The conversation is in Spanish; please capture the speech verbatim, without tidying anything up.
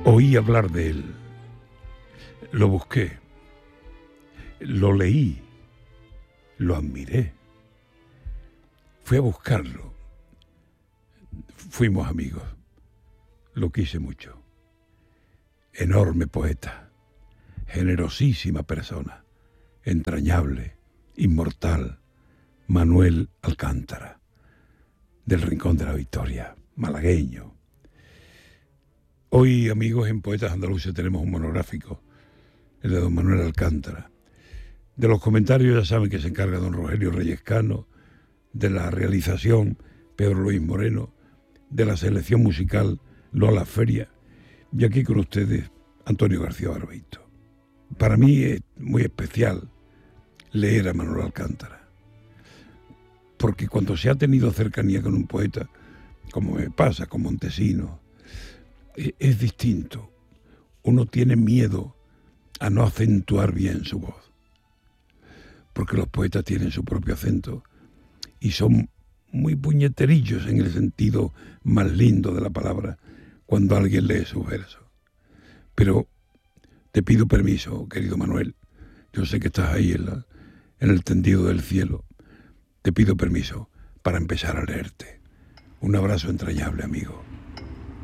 Oí hablar de él, lo busqué, lo leí, lo admiré, fui a buscarlo, fuimos amigos, lo quise mucho. Enorme poeta, generosísima persona, entrañable, inmortal, Manuel Alcántara, del Rincón de la Victoria, malagueño. Hoy, amigos, en Poetas Andaluces tenemos un monográfico, el de don Manuel Alcántara. De los comentarios ya saben que se encarga don Rogelio Reyescano, de la realización Pedro Luis Moreno, de la selección musical Lola Feria, y aquí con ustedes Antonio García Barbeito. Para mí es muy especial leer a Manuel Alcántara, porque cuando se ha tenido cercanía con un poeta, como me pasa con Montesinos, es distinto. Uno tiene miedo a no acentuar bien su voz, porque los poetas tienen su propio acento y son muy puñeterillos en el sentido más lindo de la palabra cuando alguien lee sus versos. Pero te pido permiso, querido Manuel, yo sé que estás ahí en, la, en el tendido del cielo, te pido permiso para empezar a leerte. Un abrazo entrañable, amigo.